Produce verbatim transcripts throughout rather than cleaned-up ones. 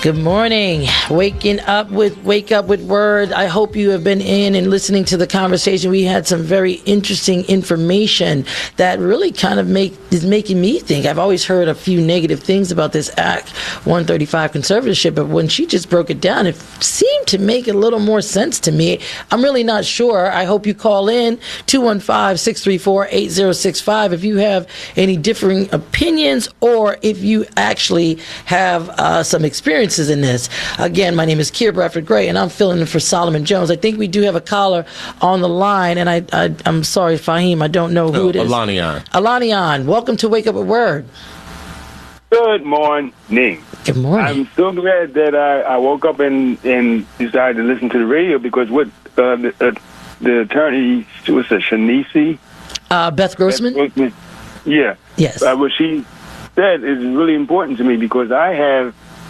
Good morning. Waking up with Wake Up with Word. I hope you have been in and listening to the conversation. We had some very interesting information that really kind of make is making me think. I've always heard a few negative things about this Act one thirty-five conservatorship, but when she just broke it down, it seemed to make a little more sense to me. I'm really not sure. I hope you call in two one five, six three four, eight zero six five if you have any differing opinions or if you actually have uh, some experiences in this. Again, my name is Kier Bradford Gray, and I'm filling in for Solomon Jones. I think we do have a caller on the line, and I, I, I'm sorry, Fahim, I don't know who no, it is. Alanian. Alanian, welcome to Wake Up with Word. Good morning. Good morning. I'm so glad that I, I woke up and, and decided to listen to the radio because what uh, the, uh, the attorney, was it Shanice? Uh, Beth Grossman? Beth Grossman? Yeah. Yes. Uh, what she said is really important to me because I have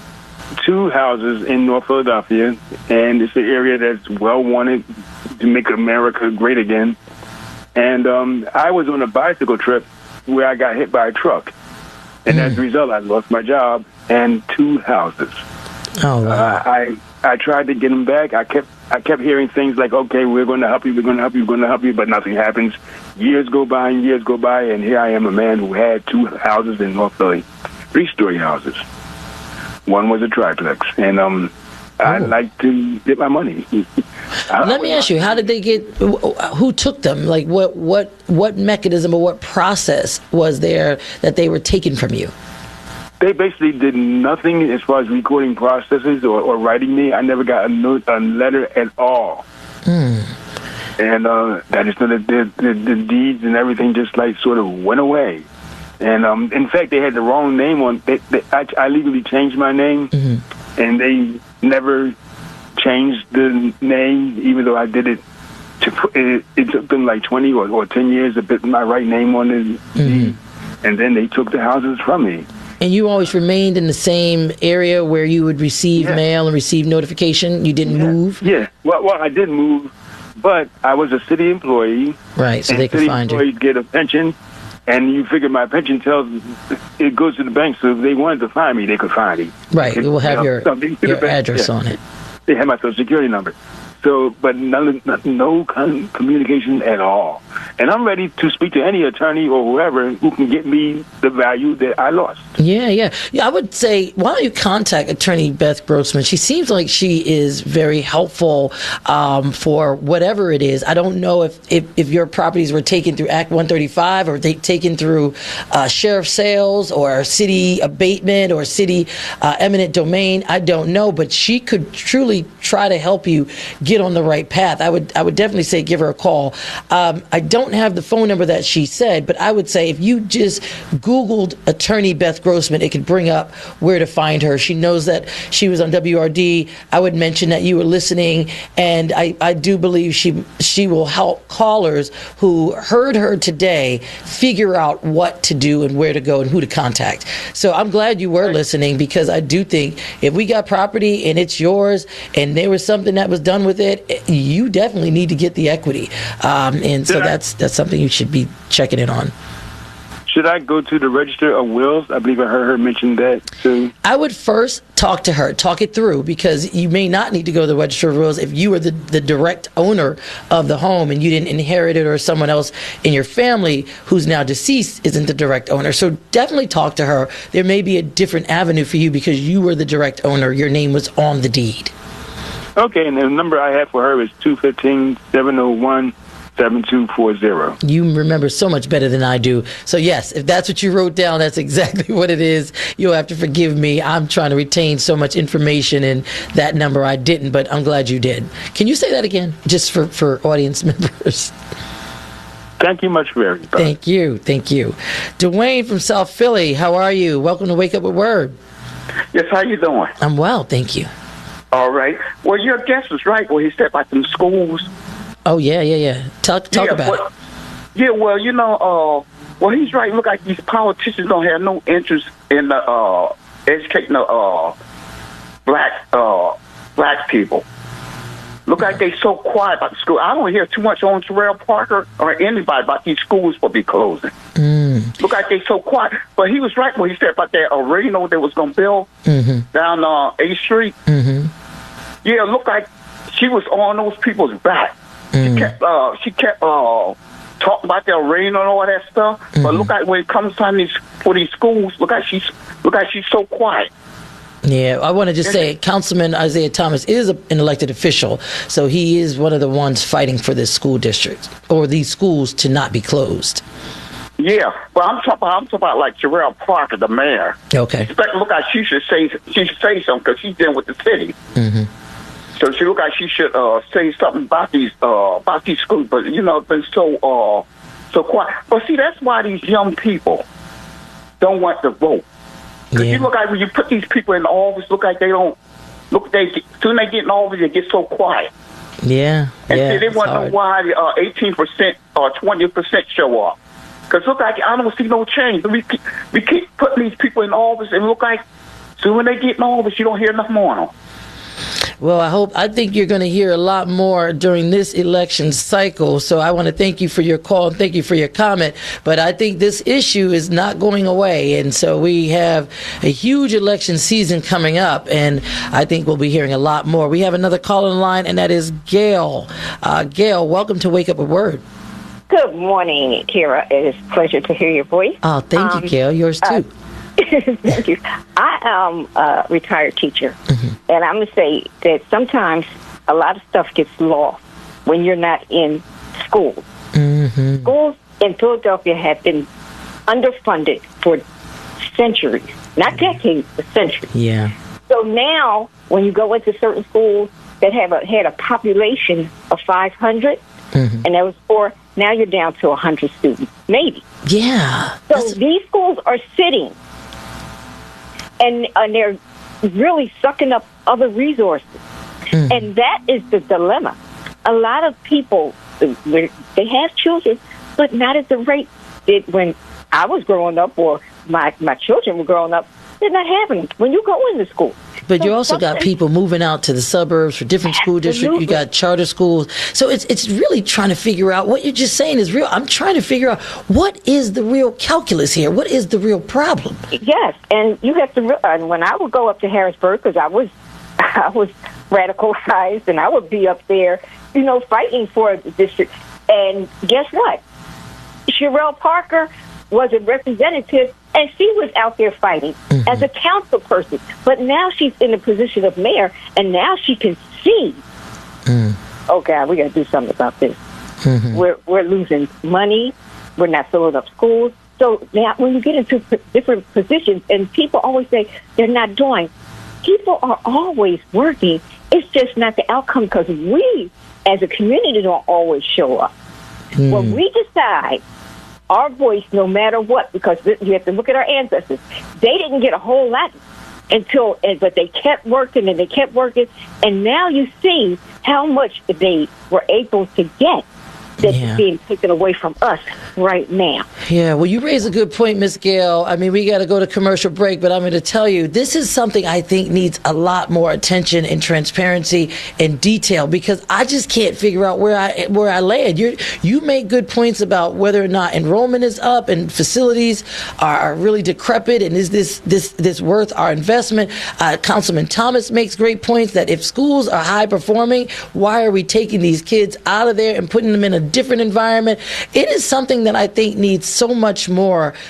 two houses in North Philadelphia, and it's an area that's well wanted to make America great again. And um, I was on a bicycle trip where I got hit by a truck. And mm. as a result, I lost my job and two houses. Oh, wow. Uh, I I tried to get them back. I kept I kept hearing things like, okay, we're going to help you, we're going to help you, we're going to help you, but nothing happens. Years go by and years go by, and here I am, a man who had two houses in North Philly, three-story houses. One was a triplex, and um, oh. I'd like to get my money. Let me ask you, how did they get, who took them? Like, what, what, what mechanism or what process was there that they were taken from you? They basically did nothing as far as recording processes or, or writing me. I never got a, note, a letter at all. Mm. And uh, I just know that the, the, the deeds and everything just like sort of went away. And um, in fact, they had the wrong name on. They, they, I, I legally changed my name, mm-hmm. and they never changed the name, even though I did it. To, it, it took them like twenty or, or ten years to put my right name on it, mm-hmm. and then they took the houses from me. And you always remained in the same area where you would receive yeah. mail and receive notification? You didn't yeah. move? Yeah. Well, well, I did move, but I was a city employee. Right, so they could find you. City employees get a pension. And you figure my pension tells it goes to the bank, so if they wanted to find me, they could find me. Right, it will have you know, your, your address yeah. on it. They have my social security number. So, but none, no communication at all. And I'm ready to speak to any attorney or whoever who can get me the value that I lost. Yeah, yeah. Yeah, I would say, why don't you contact Attorney Beth Grossman? She seems like she is very helpful um, for whatever it is. I don't know if, if, if your properties were taken through Act one thirty-five or they taken through uh, sheriff sales or city abatement or city uh, eminent domain. I don't know, but she could truly try to help you get on the right path. I would I would definitely say give her a call. Um, I don't have the phone number that she said, but I would say if you just Googled Attorney Beth Grossman, it could bring up where to find her. She knows that she was on W R D. I would mention that you were listening, and I, I do believe she she will help callers who heard her today figure out what to do and where to go and who to contact. So I'm glad you were listening, because I do think if we got property and it's yours and there was something that was done with it, you definitely need to get the equity. Um, and so that's that's something you should be checking in on. Should I go to the Register of Wills? I believe I heard her mention that too. I would first talk to her, talk it through, because you may not need to go to the Register of Wills if you are the, the direct owner of the home and you didn't inherit it, or someone else in your family who's now deceased isn't the direct owner. So definitely talk to her. There may be a different avenue for you because you were the direct owner. Your name was on the deed. Okay, and the number I have for her is two one five, seven oh one, seven two four zero. You remember so much better than I do. So yes, if that's what you wrote down, that's exactly what it is. You'll have to forgive me. I'm trying to retain so much information, and that number I didn't, but I'm glad you did. Can you say that again, just for, for audience members? Thank you much for everything. Thank you. Thank you. Dwayne from South Philly, how are you? Welcome to Wake Up with Word. Yes, how you doing? I'm well, thank you. All right. Well, your guest was right where he said about them schools. Oh, yeah, yeah, yeah. Talk, talk yeah, about well, it. Yeah, well, you know, uh, well, he's right. Look like these politicians don't have no interest in the, uh, educating the uh, black uh, black people. Look like they so quiet about the school. I don't hear too much on Terrell Parker or anybody about these schools will be closing. Mm. Mm. Look like they so quiet. But he was right when he said about that arena they was going to build mm-hmm. down uh, eighth Street. Mm-hmm. Yeah, it looked like she was on those people's back. Mm. She kept, uh, she kept uh, talking about the arena and all that stuff. Mm-hmm. But look like when it comes time these, for these schools, look like she's look like she's so quiet. Yeah, I want to just say Councilman Isaiah Thomas is a, an elected official, so he is one of the ones fighting for this school district or these schools to not be closed. Yeah, but I'm talking about, I'm talking about like Sherelle Parker, the mayor. Okay. Look like she should say she should say something because she's dealing with the city. Mm-hmm. So she look like she should uh, say something about these uh, about these schools. But you know, it's been so uh, so quiet. But see, that's why these young people don't want to vote. Because yeah. you look like when you put these people in office, look like they don't look. They get, soon they get in office, they get so quiet. Yeah, and yeah. see, they want to know why the uh, eighteen percent or twenty percent show up. Because look like I don't see no change. We keep, we keep putting these people in office, and look like soon when they get in office, you don't hear nothing more on them. Well, I hope, I think you're going to hear a lot more during this election cycle. So I want to thank you for your call and thank you for your comment. But I think this issue is not going away. And so we have a huge election season coming up. And I think we'll be hearing a lot more. We have another call in line, and that is Gail. Uh, Gail, welcome to Wake Up with Word. Good morning, Kira. It is a pleasure to hear your voice. Oh, thank um, you, Gail. Yours too. Uh, Thank you. I am a retired teacher, mm-hmm. and I'm going to say that sometimes a lot of stuff gets lost when you're not in school. Mm-hmm. Schools in Philadelphia have been underfunded for centuries, not decades, but centuries. Yeah. So now, when you go into certain schools that have a, had a population of five hundred, mm-hmm. and that was for, now you're down to one hundred students, maybe. Yeah. So That's... these schools are sitting. And, and they're really sucking up other resources. Mm. And that is the dilemma. A lot of people, they have children, but not at the rate that when I was growing up or my, my children were growing up, they're not having them when you go into school. But you also got people moving out to the suburbs for different school districts. You got charter schools. So it's it's really trying to figure out what you're just saying is real. I'm trying to figure out what is the real calculus here? What is the real problem? Yes, and you have to realize when I would go up to Harrisburg, because I was, I was radicalized, and I would be up there, you know, fighting for the district. And guess what? Sherelle Parker was a representative, and she was out there fighting mm-hmm. as a council person. But now she's in the position of mayor, and now she can see, mm. oh, God, we got to do something about this. Mm-hmm. We're we're losing money. We're not filling up schools. So now when you get into p- different positions, and people always say they're not doing, people are always working. It's just not the outcome because we, as a community, don't always show up. Mm. When we decide our voice, no matter what, because you have to look at our ancestors. They didn't get a whole lot until, but they kept working and they kept working, and now you see how much they were able to get that's yeah. being taken away from us right now. Yeah, well, you raise a good point, Miss Gail. I mean, we got to go to commercial break, but I'm going to tell you, this is something I think needs a lot more attention and transparency and detail, because I just can't figure out where I where I land. You you make good points about whether or not enrollment is up and facilities are, are really decrepit, and is this this this worth our investment? Uh, Councilman Thomas makes great points that if schools are high performing, why are we taking these kids out of there and putting them in a different environment? It is something that I think needs so much more